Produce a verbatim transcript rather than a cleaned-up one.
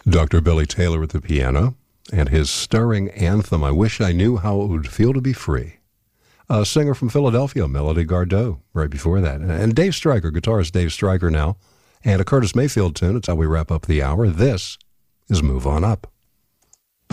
Doctor Billy Taylor at the piano, and his stirring anthem, I Wish I Knew How It Would Feel to Be Free. A singer from Philadelphia, Melody Gardot, right before that. And Dave Stryker, guitarist Dave Stryker now, and a Curtis Mayfield tune. It's how we wrap up the hour. This is Move On Up.